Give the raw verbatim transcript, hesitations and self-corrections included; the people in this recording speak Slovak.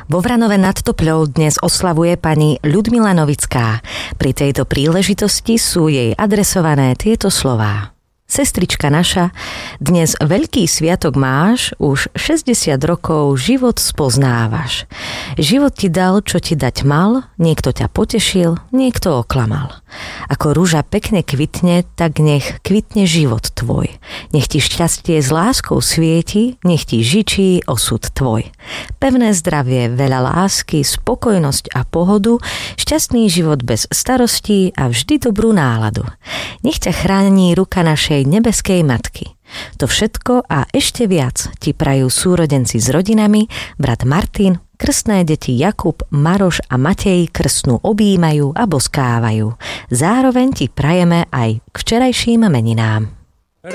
Vo Vranove nad Topľou dnes oslavuje pani Ľudmila Novická. Pri tejto príležitosti sú jej adresované tieto slová. Sestrička naša, dnes veľký sviatok máš, už šesťdesiat rokov život spoznávaš. Život ti dal, čo ti dať mal, niekto ťa potešil, niekto oklamal. Ako rúža pekne kvitne, tak nech kvitne život tvoj. Nech ti šťastie s láskou svieti, nech ti žičí osud tvoj. Pevné zdravie, veľa lásky, spokojnosť a pohodu, šťastný život bez starostí a vždy dobrú náladu. Nech ťa chráni ruka našej nebeskej matky. To všetko a ešte viac ti prajú súrodenci s rodinami, brat Martin, krstné deti Jakub, Maroš a Matej krstnú objímajú a boskávajú. Zároveň ti prajeme aj k včerajším meninám.